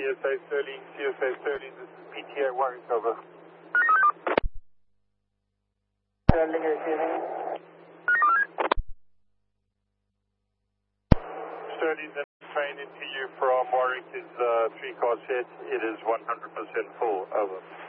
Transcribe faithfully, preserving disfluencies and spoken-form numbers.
S A Sterling, C S A Sterling, this is P T A Warwick, over. Sterling receiving. Sterling, the train into you from Warwick is uh, three car set. It is one hundred percent full, over.